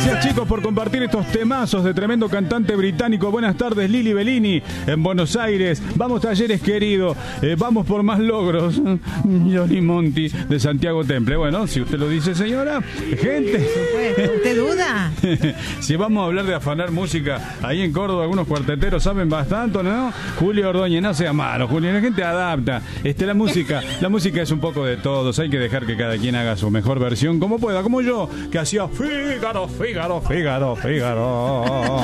Gracias, chicos, por compartir estos temazos de tremendo cantante británico. Buenas tardes, Lili Bellini, en Buenos Aires. Vamos, Talleres querido. Vamos por más logros. Johnny Monti, de Santiago Temple. Bueno, si usted lo dice, señora. Gente. ¿Usted duda? Si vamos a hablar de afanar música, ahí en Córdoba algunos cuarteteros saben bastante, ¿no? Julio Ordóñez, no sea malo, Julio. La gente adapta. La música es un poco de todos. Hay que dejar que cada quien haga su mejor versión como pueda. Como yo, que hacía Fígaro, Fígaro, Fígaro, Fígaro.